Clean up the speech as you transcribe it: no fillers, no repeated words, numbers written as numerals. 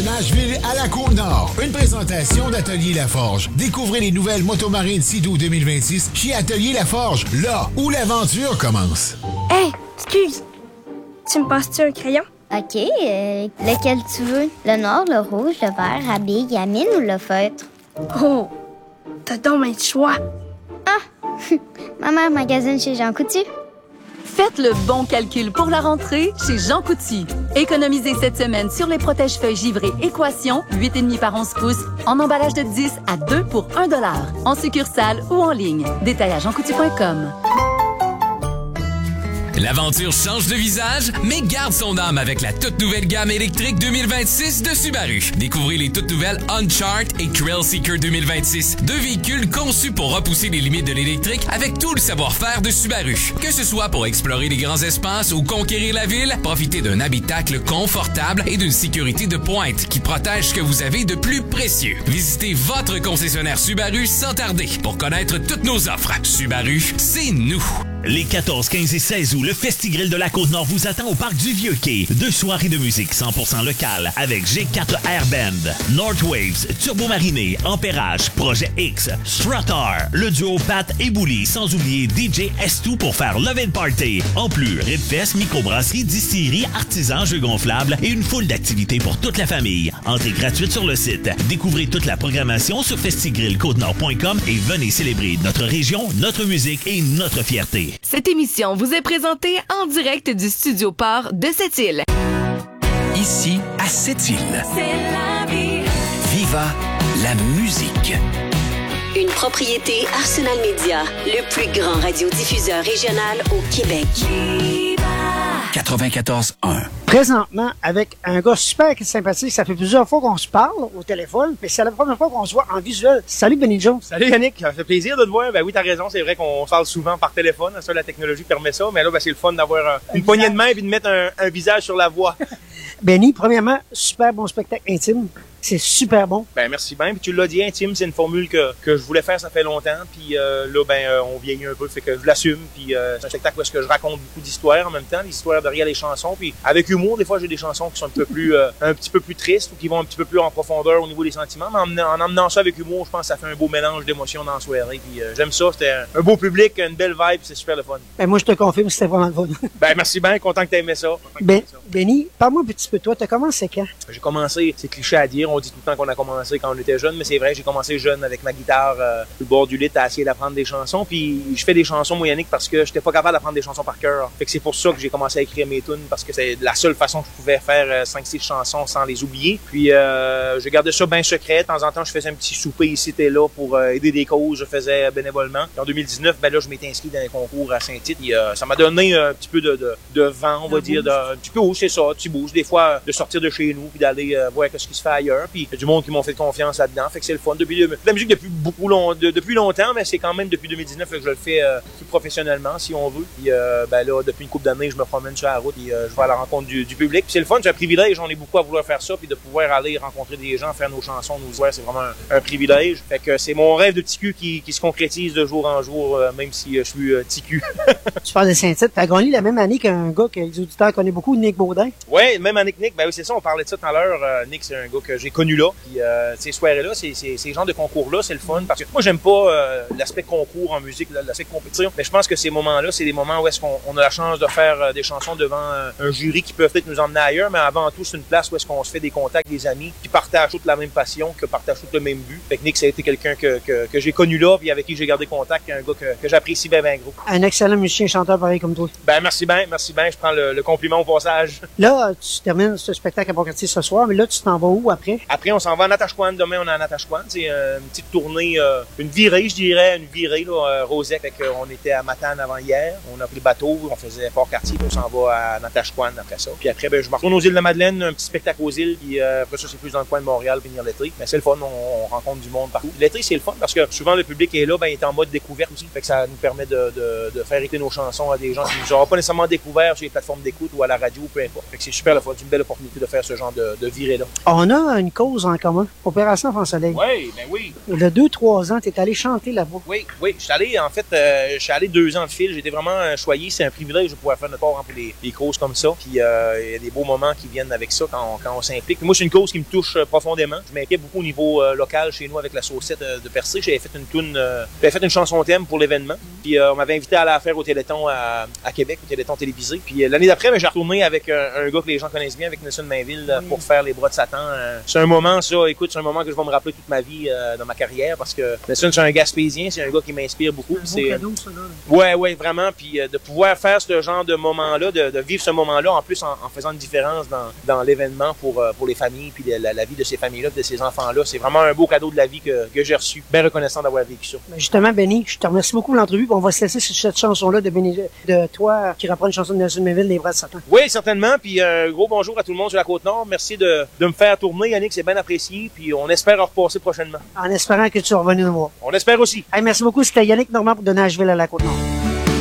Nashville à la Côte-Nord. Une présentation d'Atelier Laforge. Découvrez les nouvelles motomarines Sea-Doo 2026 chez Atelier Laforge, là où l'aventure commence. Hey, excuse. Tu me passes-tu un crayon? OK, lequel tu veux? Le noir, le rouge, le vert, à billes, à mine ou le feutre? Oh, t'as donc un choix. Ah, ma mère magasine chez Jean Coutu. Faites le bon calcul pour la rentrée chez Jean Coutu. Économisez cette semaine sur les protège-feuilles givrés Équation, 8,5 par 11 pouces, en emballage de 10 à 2 pour $1, en succursale ou en ligne. Détail à jeancoutu.com. L'aventure change de visage, mais garde son âme avec la toute nouvelle gamme électrique 2026 de Subaru. Découvrez les toutes nouvelles Unchart et Trail Seeker 2026. Deux véhicules conçus pour repousser les limites de l'électrique avec tout le savoir-faire de Subaru. Que ce soit pour explorer les grands espaces ou conquérir la ville, profitez d'un habitacle confortable et d'une sécurité de pointe qui protège ce que vous avez de plus précieux. Visitez votre concessionnaire Subaru sans tarder pour connaître toutes nos offres. Subaru, c'est nous. Les 14, 15 et 16 août, le Festigrill de la Côte-Nord vous attend au Parc du Vieux-Quai. 2 soirées de musique 100% locale avec G4 Air Band, Northwaves, Turbo Mariné, Ampérage, Projet X, Stratar, le duo Pat et Bouli, sans oublier DJ S2 pour faire Love and Party. En plus, Ribfest, microbrasserie, distillerie, artisans, jeux gonflables et une foule d'activités pour toute la famille. Entrée gratuite sur le site. Découvrez toute la programmation sur festigrillcotenord.com et venez célébrer notre région, notre musique et notre fierté. Cette émission vous est présentée en direct du Studio Port de Sept-Îles. Ici, à Sept-Îles. C'est la vie. Viva la musique. Une propriété Arsenal Media, le plus grand radiodiffuseur régional au Québec. 94.1. Présentement, avec un gars super sympathique, ça fait plusieurs fois qu'on se parle au téléphone, mais c'est la première fois qu'on se voit en visuel. Salut Benny Jones. Salut Yannick, ça fait plaisir de te voir. Ben oui, t'as raison, c'est vrai qu'on se parle souvent par téléphone, ça la technologie permet ça, mais là, ben, c'est le fun d'avoir une poignée de main et de mettre un visage sur la voix. Benny, premièrement, super bon spectacle intime. C'est super bon. Ben merci bien. Puis tu l'as dit, intime, c'est une formule que je voulais faire, ça fait longtemps. Puis là, on vieillit un peu, fait que je l'assume. Puis c'est un spectacle où est-ce que je raconte beaucoup d'histoires en même temps, l'histoire derrière les chansons. Puis avec humour, des fois j'ai des chansons qui sont un petit peu plus tristes ou qui vont un petit peu plus en profondeur au niveau des sentiments. Mais en emmenant ça avec humour, je pense que ça fait un beau mélange d'émotions dans la soirée. Puis j'aime ça. C'était un beau public, une belle vibe, c'est super le fun. Ben moi je te confirme, c'était vraiment le fun. Ben merci bien, content que tu aimé ça. Benny, parle-moi un petit peu de toi. T'as commencé quand? J'ai commencé, c'est cliché à dire, on dit tout le temps qu'on a commencé quand on était jeune, mais c'est vrai, j'ai commencé jeune avec ma guitare sur le bord du lit à essayer d'apprendre des chansons. Puis je fais des chansons, moi Yannick, parce que j'étais pas capable d'apprendre des chansons par cœur. Fait que c'est pour ça que j'ai commencé à écrire mes tunes, parce que c'est la seule façon que je pouvais faire 5-6 chansons sans les oublier. Puis je gardais ça bien secret. De temps en temps, je faisais un petit souper ici et là pour aider des causes, je faisais bénévolement. Puis en 2019, ben là, je m'étais inscrit dans un concours à Saint-Tite. Ça m'a donné un petit peu de vent, on va dire, un petit peu où c'est ça, tu bouges des fois, de sortir de chez nous puis d'aller voir ce qui se fait ailleurs. Puis il y a du monde qui m'ont fait confiance là-dedans. Fait que c'est le fun. Depuis la musique depuis longtemps, mais c'est quand même depuis 2019 que je le fais plus professionnellement, si on veut. Puis ben là, depuis une couple d'années, je me promène sur la route et je vais à la rencontre du public. Puis c'est le fun, c'est un privilège. On est beaucoup à vouloir faire ça, puis de pouvoir aller rencontrer des gens, faire nos chansons, nos voix, c'est vraiment un privilège. Fait que c'est mon rêve de petit cul qui se concrétise de jour en jour, même si je suis petit cul. Tu parles de Saint-Tite. T'as gagné la même année qu'un gars que les auditeurs connaissent beaucoup, Nick Baudin. Ouais, même avec Nick. Ben oui, c'est ça, on parlait de ça tout à l'heure. Nick, c'est un gars que j'ai connu là. Puis ces soirées-là, ces genres de concours-là, c'est le fun. Parce que moi, j'aime pas l'aspect concours en musique, l'aspect compétition. Mais je pense que ces moments-là, c'est des moments où est-ce qu'on a la chance de faire des chansons devant un jury qui peut peut-être nous emmener ailleurs. Mais avant tout, c'est une place où est-ce qu'on se fait des contacts, des amis qui partagent toute la même passion, que partagent tout le même but. Fait que Nick, ça a été quelqu'un que j'ai connu là, puis avec qui j'ai gardé contact, un gars que j'apprécie bien gros. Un excellent musicien, chanteur pareil comme toi. Ben merci bien. Je prends le compliment au passage. Là, tu termines ce spectacle à Pont-Cartier ce soir, mais là, tu t'en vas où après? Après, on s'en va à Natashquan. Demain, on est à Natashquan. C'est une petite tournée, une virée, je dirais, là, Rosec. Fait qu'on était à Matane avant hier. On a pris le bateau, on faisait Port-Cartier, puis on s'en va à Natashquan après ça. Puis après, ben, je me retourne aux îles de la Madeleine, un petit spectacle aux îles, puis après ça, c'est plus dans le coin de Montréal, venir l'été. Mais c'est le fun, on rencontre du monde partout. L'été, c'est le fun parce que souvent, le public est là, ben, il est en mode découverte aussi. Fait que ça nous permet de faire écouter nos chansons à des gens qui nous auront pas nécessairement découvert sur les plateformes d'écoute ou à la radio, peu importe. Fait que c'est super le fun, c'est une belle opportunité de faire ce genre de virée-là. On a une cause en commun. Opération Enfant Soleil. Oui, ben oui. Il y a 2-3 ans, tu es allé chanter là-bas. Oui. Je suis allé, en fait, 2 ans de fil. J'étais vraiment choyé. C'est un privilège de pouvoir faire notre part pour des causes comme ça. Puis il y a des beaux moments qui viennent avec ça quand on s'implique. Moi, c'est une cause qui me touche profondément. Je m'implique beaucoup au niveau local chez nous avec la saucette de Percé. J'avais fait une chanson thème pour l'événement. Puis on m'avait invité à la faire au Téléthon à Québec, au Téléthon télévisé. Puis l'année d'après, j'ai retourné avec un gars que les gens connaissent bien, avec Nelson Mainville, pour faire Les Bras de Satan. C'est un moment, ça, écoute, c'est un moment que je vais me rappeler toute ma vie dans ma carrière, parce que Nelson, c'est un Gaspésien, c'est un gars qui m'inspire beaucoup. C'est un beau cadeau, ça, là. Ouais, vraiment. Puis de pouvoir faire ce genre de moment-là, de vivre ce moment-là, en plus en faisant une différence dans l'événement pour les familles, puis la vie de ces familles-là, de ces enfants-là, c'est vraiment un beau cadeau de la vie que j'ai reçu. Bien reconnaissant d'avoir vécu ça. Justement, Benny, je te remercie beaucoup pour l'entrevue. On va se laisser sur cette chanson-là de toi qui reprend une chanson de Nelson Mainville, Les Bras de Satan. Oui, certainement. Puis un gros bonjour à tout le monde sur la Côte-Nord. Merci de me faire tourner, Yannick, c'est bien apprécié. Puis on espère en repasser prochainement. En espérant que tu sois revenu nous voir. On espère aussi. Hey, merci beaucoup. C'était Yannick Normand pour de Nashville à la Côte-Nord.